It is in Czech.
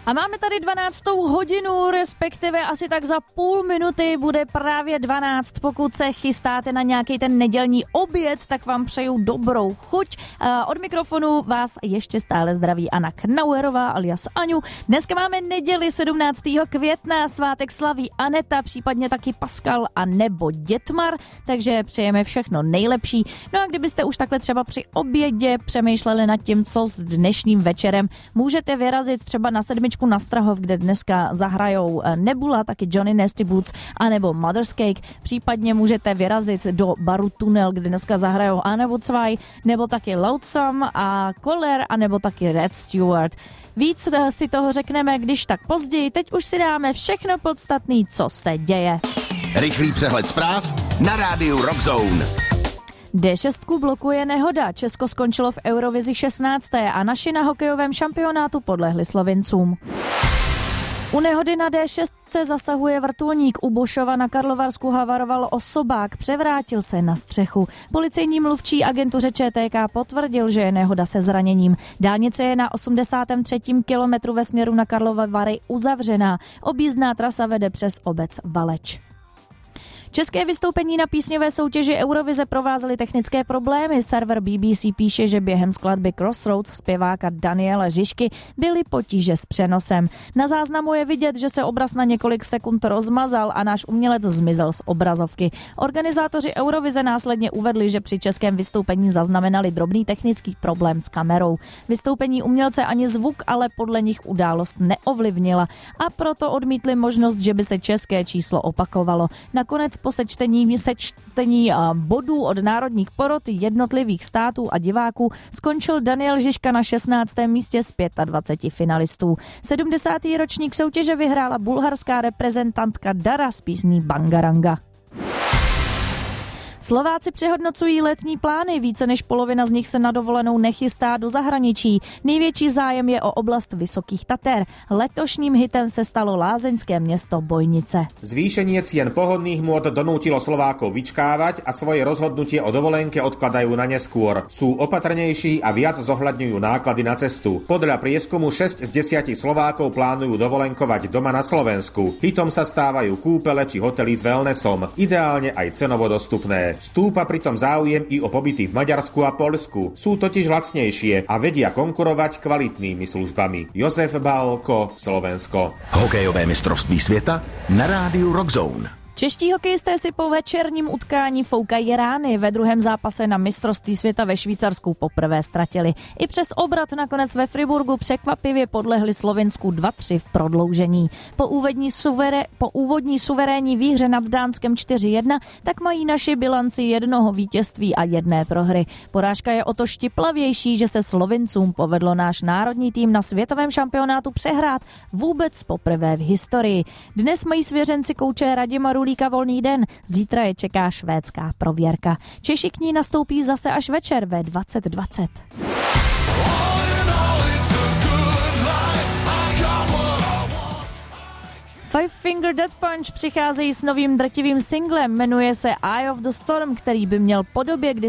A máme tady 12. hodinu, respektive asi tak za půl minuty bude právě 12. Pokud se chystáte na nějaký ten nedělní oběd, tak vám přeju dobrou chuť. Od mikrofonu vás ještě stále zdraví Anna Knauerová alias Aňu. Dneska máme neděli 17. května, svátek slaví Aneta, případně taky Pascal a nebo Dětmar, takže přejeme všechno nejlepší. No a kdybyste už takhle třeba při obědě přemýšleli nad tím, co s dnešním večerem, můžete vyrazit třeba na 7 na Strahov, kde dneska zahrajou Nebula, taky Johnny Nasty Boots a nebo Mother's Cake. Případně můžete vyrazit do baru Tunel, kde dneska zahrajou A nebo Cvaj, nebo taky Lonesome a Koller, a nebo taky Red Stewart. Víc si toho řekneme, když tak později. Teď už si dáme všechno podstatné, co se děje. Rychlý přehled zpráv na rádiu Rock Zone. D6 blokuje nehoda. Česko skončilo v Eurovizi 16. a naši na hokejovém šampionátu podlehli Slovincům. U nehody na D6 zasahuje vrtulník. U Bošova na Karlovarsku havaroval osobák, převrátil se na střechu. Policejní mluvčí agentuře ČTK potvrdil, že je nehoda se zraněním. Dálnice je na 83. kilometru ve směru na Karlovy Vary uzavřená. Objízdná trasa vede přes obec Valeč. České vystoupení na písňové soutěži Eurovize provázely technické problémy. Server BBC píše, že během skladby Crossroads zpěváka Daniela Žižky byly potíže s přenosem. Na záznamu je vidět, že se obraz na několik sekund rozmazal a náš umělec zmizel z obrazovky. Organizátoři Eurovize následně uvedli, že při českém vystoupení zaznamenali drobný technický problém s kamerou. Vystoupení umělce ani zvuk ale podle nich událost neovlivnila a proto odmítli možnost, že by se české číslo opakovalo. Nakonec po sečtení bodů od národních porot jednotlivých států a diváků skončil Daniel Žižka na 16. místě z 25 finalistů. 70. ročník soutěže vyhrála bulharská reprezentantka Dara s písní Bangaranga. Slováci přehodnocují letní plány, více než polovina z nich se na dovolenou nechystá do zahraničí. Největší zájem je o oblast Vysokých Tater. Letošním hitem se stalo lázeňské město Bojnice. Zvýšenie cien pohodných môd donútilo Slovákov vyčkávať a svoje rozhodnutie o dovolenke odkladajú na neskôr. Sú opatrnejší a viac zohľadňujú náklady na cestu. Podľa prieskumu 6 z 10 Slovákov plánujú dovolenkovať doma na Slovensku. Hitom sa stávajú kúpele či hotely s wellnessom, ideálne aj cenovo dostupné. Stúpa pritom záujem i o pobyty v Maďarsku a Poľsku. Sú totiž lacnejšie a vedia konkurovať kvalitnými službami. Jozef Bálko, Slovensko. Hokejové mistrovství světa na rádiu Rock Zone. Čeští hokejisté si po večerním utkání foukají rány. Ve druhém zápase na mistrovství světa ve Švýcarsku poprvé ztratili. I přes obrat nakonec ve Friburgu překvapivě podlehli Slovinsku 2-3 v prodloužení. Po úvodní suverénní výhře nad Dánskem 4-1 tak mají naši bilanci jednoho vítězství a jedné prohry. Porážka je o to štiplavější, že se Slovincům povedlo náš národní tým na světovém šampionátu přehrát vůbec poprvé v historii. Dnes mají svěřenci kouče Radima Rulíka volný den, zítra je čeká švédská prověrka. Češi k ní nastoupí zase až večer ve 20:20. Five Finger Death Punch přicházejí s novým drtivým singlem, jmenuje se Eye of the Storm, který by měl podobě, kdy